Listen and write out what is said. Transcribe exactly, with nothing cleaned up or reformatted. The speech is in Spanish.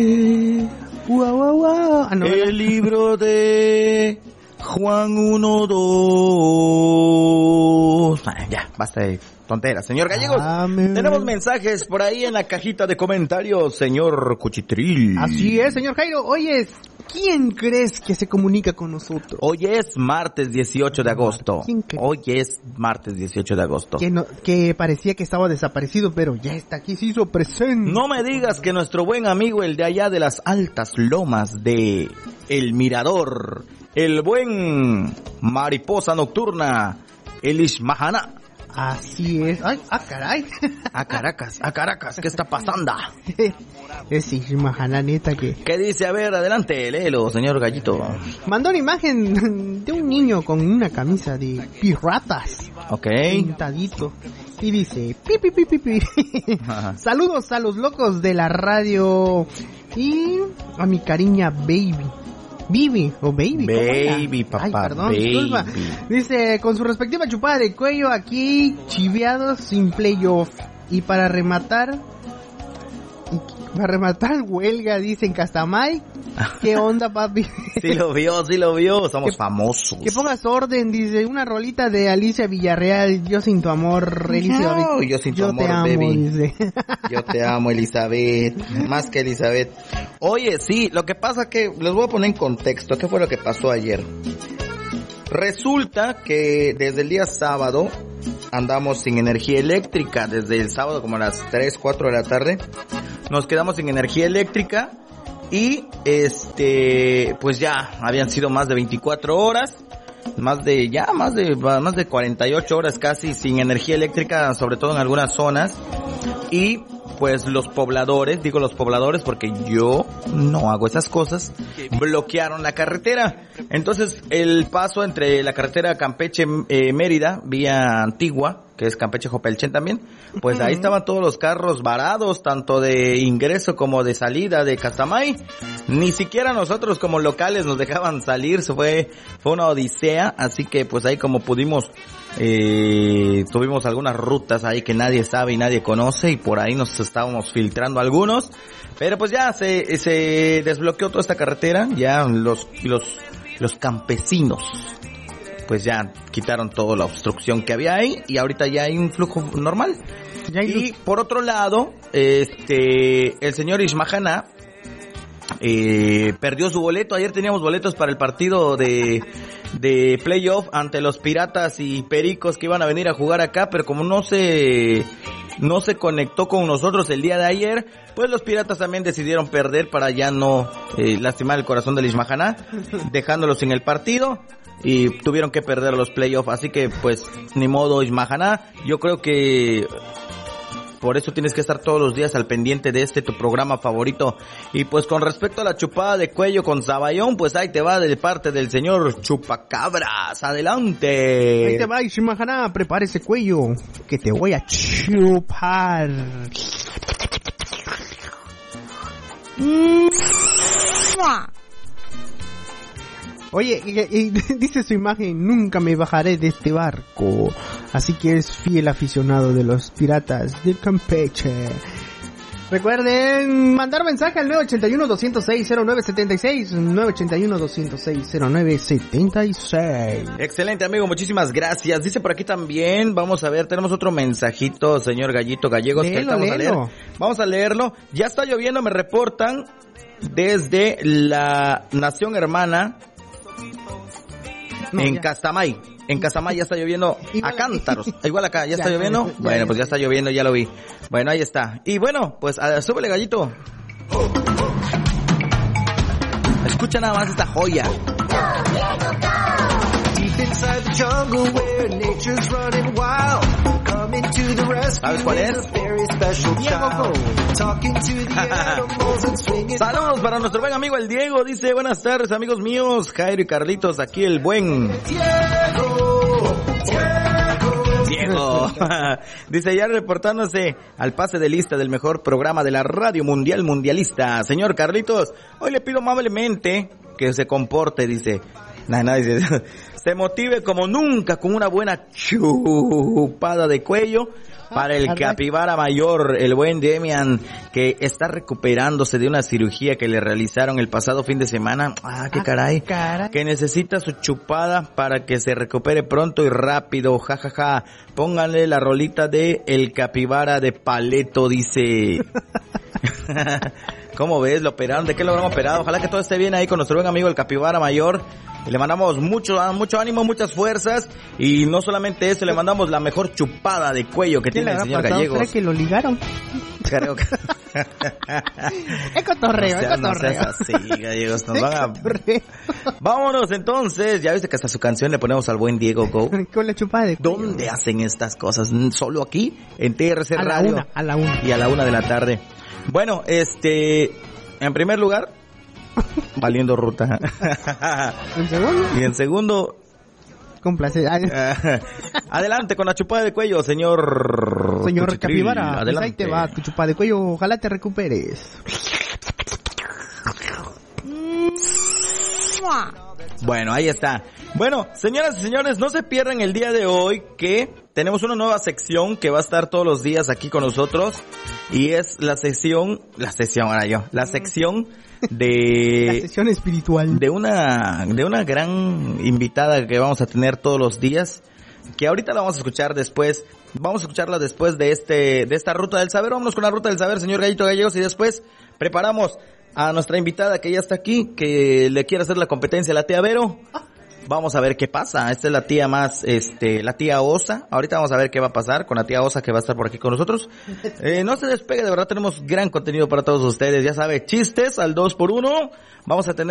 Guau, guau, guau. Ah, no, el ¿verdad? libro de Juan uno dos. Ah, ya, basta de tonteras. Señor Gallegos, Amén. tenemos mensajes por ahí en la cajita de comentarios, señor Cuchitril. Así es, señor Jairo. Oye, ¿quién crees que se comunica con nosotros? Hoy es martes dieciocho de agosto. ¿Quién cree? Hoy es martes dieciocho de agosto. Que, no, que parecía que estaba desaparecido, pero ya está aquí, se hizo presente. No me digas que nuestro buen amigo, el de allá de las altas lomas de El Mirador, el buen mariposa nocturna, el Ishmahana. Así es. Ay, ah, caray. A Caracas, a Caracas, ¿qué está pasando? Es Ishmahana, neta, que ¿Qué dice? A ver, adelante, léelo, señor Gallito. mandó una imagen de un niño con una camisa de piratas. Ok. Pintadito. Y dice, pi, pi, pi, pi, pi. Saludos a los locos de la radio y a mi cariña baby. Bibi, o baby. ¿cómo era? Baby, papá, Ay, perdón, baby. disculpa. Dice, con su respectiva chupada de cuello aquí, chiveados sin playoff. Y para rematar, y para rematar huelga, dice en Castamay. ¿Qué onda, papi? Sí lo vio, sí lo vio, somos Que- famosos. Que pongas orden, dice, una rolita de Alicia Villarreal, yo sin tu amor, Elizabeth. No, yo sin tu amor, te amo, baby. dice. Yo te amo, Elizabeth, más que Elizabeth. Oye, sí, lo que pasa que, les voy a poner en contexto, ¿qué fue lo que pasó ayer? Resulta que desde el día sábado andamos sin energía eléctrica, desde el sábado como a las tres, cuatro de la tarde, nos quedamos sin energía eléctrica y este, pues ya habían sido más de veinticuatro horas, más de, ya más de, más de cuarenta y ocho horas casi sin energía eléctrica, sobre todo en algunas zonas, y pues los pobladores, digo los pobladores porque yo no hago esas cosas, bloquearon la carretera. Entonces el paso entre la carretera Campeche-Mérida, vía Antigua, que es Campeche-Jopelchen también, pues ahí estaban todos los carros varados, tanto de ingreso como de salida de Castamay. Ni siquiera nosotros como locales nos dejaban salir, fue, fue una odisea, así que pues ahí como pudimos, eh, tuvimos algunas rutas ahí que nadie sabe y nadie conoce y por ahí nos estábamos filtrando algunos, pero pues ya se, se desbloqueó toda esta carretera, ya los, los, los campesinos pues ya quitaron toda la obstrucción que había ahí y ahorita ya hay un flujo normal. Ya hay Y por otro lado, este, el señor Ishmahana eh, perdió su boleto. Ayer teníamos boletos para el partido de, de playoff ante los Piratas y Pericos que iban a venir a jugar acá, pero como no se, no se conectó con nosotros el día de ayer, pues los Piratas también decidieron perder para ya no eh, lastimar el corazón del Ishmahana, dejándolos sin el partido. Y tuvieron que perder los playoffs, así que pues ni modo, Ishmahana. Yo creo que por eso tienes que estar todos los días al pendiente de este tu programa favorito. Y pues con respecto a la chupada de cuello con Sabayón, pues ahí te va de parte del señor Chupacabras. Adelante. Ahí te va, Ishmahana, prepara ese cuello, que te voy a chupar. Oye, y, y, dice su imagen, nunca me bajaré de este barco. Así que es fiel aficionado de los Piratas de Campeche. Recuerden mandar mensaje al nueve ocho uno, dos cero seis, cero nueve siete seis, nueve ocho uno, dos cero seis, cero nueve siete seis. Excelente, amigo, muchísimas gracias. Dice por aquí también, vamos a ver, tenemos otro mensajito, señor Gallito Gallegos, que Léelo, ahorita vamos a leer. léelo. Vamos a leerlo. Ya está lloviendo, me reportan desde la nación hermana No, en ya. Castamay. En Castamay ya está lloviendo Igual- a cántaros. Igual acá, ¿ya Ya, está lloviendo? ya, Bueno, ya. pues ya está lloviendo, ya lo vi. Bueno, ahí está. Y bueno, pues a, súbele, Gallito. Escucha nada más esta joya. Inside the jungle where nature's running wild. Coming to the rescue. ¿Sabes cuál es? in a very special Diego. style. Talking to the animals and swinging. Saludos para nuestro buen amigo el Diego. Dice, buenas tardes, amigos míos. Jairo y Carlitos, aquí el buen Diego, Diego. Diego. Dice, ya reportándose al pase de lista del mejor programa de la Radio Mundial Mundialista. Señor Carlitos, hoy le pido amablemente que se comporte, dice. Nada, nada, dice, se motive como nunca con una buena chupada de cuello para el capibara mayor, el buen Demian, que está recuperándose de una cirugía que le realizaron el pasado fin de semana. Ah, qué caray. Ah, caray. Que necesita su chupada para que se recupere pronto y rápido. Ja, ja, ja. Pónganle la rolita de el capibara de Paleto, dice. ¿Cómo ves? Lo operaron. ¿De qué lo habrán operado? Ojalá que todo esté bien ahí con nuestro buen amigo el capibara mayor. Y le mandamos mucho, mucho ánimo, muchas fuerzas. Y no solamente eso, le mandamos la mejor chupada de cuello que tiene el señor Gallegos. ¿Cree que lo ligaron? Creo que... Es cotorreo, no seas, es cotorreo. No seas así, Gallegos, nos van a... Vámonos entonces, ya viste que hasta su canción le ponemos al buen Diego Go. Con la chupada de cuello. ¿Dónde hacen estas cosas? ¿Solo aquí? En T R C a Radio. La una, a la una. Y a la una de la tarde. Bueno, este... En primer lugar... Valiendo ruta. ¿En segundo? Y en segundo... Con placer. Adelante con la chupada de cuello, señor... Señor Cuchitril. Capibara, pues Adelante. ahí te va tu chupada de cuello. Ojalá te recuperes. Bueno, ahí está. Bueno, señoras y señores, no se pierdan el día de hoy que tenemos una nueva sección que va a estar todos los días aquí con nosotros. Y es la sesión, la sesión ahora yo, la sección de... La sesión espiritual. De una, de una gran invitada que vamos a tener todos los días. Que ahorita la vamos a escuchar después. Vamos a escucharla después de este, de esta ruta del saber. Vámonos con la ruta del saber, señor Gallito Gallegos. Y después preparamos a nuestra invitada que ya está aquí, que le quiere hacer la competencia a la tía Vero. Vamos a ver qué pasa. Esta es la tía más, este, la tía Osa. Ahorita vamos a ver qué va a pasar con la tía Osa que va a estar por aquí con nosotros. Eh, no se despegue, de verdad tenemos gran contenido para todos ustedes. Ya sabe, chistes al dos por uno. Vamos a tener